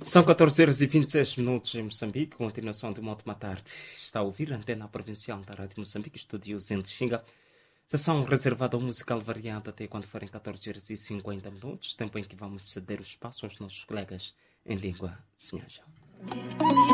São 14 horas e 26 minutos em Moçambique, continuação de uma ótima tarde. Está a ouvir a antena provincial da Rádio Moçambique, estúdios em Xinga. Sessão reservada ao musical variado até quando forem 14 horas e 50 minutos, tempo em que vamos ceder o espaço aos nossos colegas em língua de Sinhaja.